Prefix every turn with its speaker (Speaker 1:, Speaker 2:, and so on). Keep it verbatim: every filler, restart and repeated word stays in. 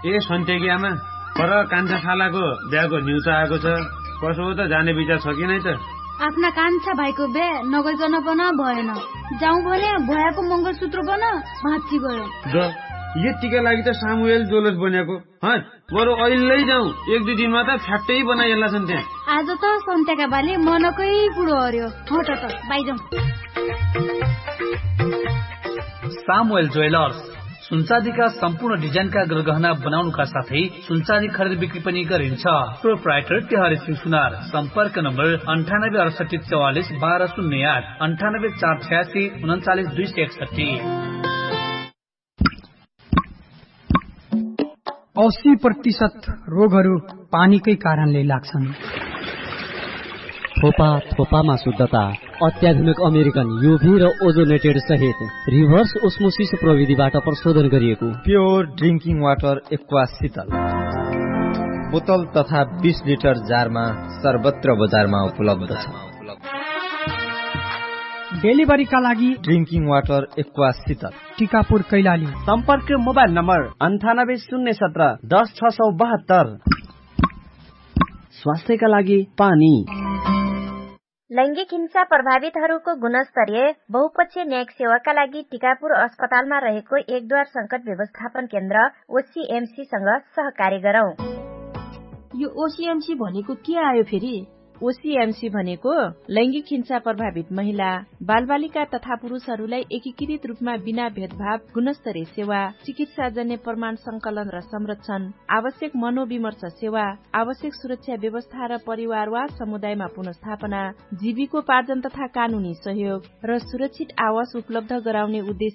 Speaker 1: ए सन्तेकी आमा, पर कान्छा खालाको बिहाको न्युज आएको छ। कसो हो त, जाने विचार छ कि नै त?
Speaker 2: आफ्ना कान्छा भाइको बिहा नगइकन पन भएन। जाउँ भने भयाको मङ्गलसूत्र बन भाँच्ची गयो।
Speaker 1: द यतिका लागि त सामुएल जोलस बनेको। है बरु अहिले जाउँ, एक दुई दिनमा त फ्याक्टै बनाइएला छन् त्यहाँ।
Speaker 2: आज त सन्तेका बाले मनकै कुरो हर्यो। हट त बाइजाउँ।
Speaker 3: सामुएल ज्वेलर्स सुनचाँदीका सम्पूर्ण डिजाइनका गहना बनाउनुका साथै सुनचाँदी खरिद बिक्री पनि गरिन्छ। प्रोप्राइटर तिहारी सिंह सुनार। सम्पर्क नम्बर अन्ठानब्बे अडसठी चौवालिस बाह्र शून्य आठ अन्ठानब्बे चार छयासी उन्चालिस दुई सय एकसठी।
Speaker 4: अस्सी प्रतिशत रोगहरू पानीकै कारणले लाग्छन्।
Speaker 5: थोपा थोपामा शुद्धता, अत्याधुनिक अमेरिकन युभी र ओजोनेटेड सहित रिभर्स ओस्मोसिस प्रविधिबाट प्रशोधन गरिएको
Speaker 6: प्योर ड्रिङ्किङ वाटर एक्वा शीतल बोतल तथा बीस लिटर जारमा सर्वत्र बजारमा उपलब्ध छ।
Speaker 4: डेलिभरीका लागि
Speaker 6: ड्रिङ्किङ वाटर एक्वा शीतल,
Speaker 4: टिकापुर कैलाली।
Speaker 7: सम्पर्क मोबाइल नम्बर अन्ठानब्बे शून्य सत्र दस छ सौ बहत्तर। स्वास्थ्यका लागि पानी।
Speaker 8: लैंगिक हिंसा प्रभावितहरूको गुणस्तरीय बहुपक्षीय न्यायिक सेवाका लागि टिकापुर अस्पतालमा रहेको एकद्वार संकट व्यवस्थापन केन्द्र ओसीएमसी सँग सहकार्य गरौं।
Speaker 9: यो ओसीएमसी भनेको के आयो फेरि? ओसीएमसी भनेको लैंगिक हिंसा प्रभावित महिला, बालबालिका तथा पुरुषहरूलाई एकीकृत रूपमा बिना भेदभाव गुणस्तरीय सेवा, चिकित्साजन्य प्रमाण संकलन र संरक्षण, आवश्यक मनोविमर्श सेवा, आवश्यक सुरक्षा व्यवस्था र परिवार वा समुदायमा पुनर्स्थापना, जीविकोपार्जन तथा कानूनी सहयोग र सुरक्षित आवास उपलब्ध गराउने उद्देश्य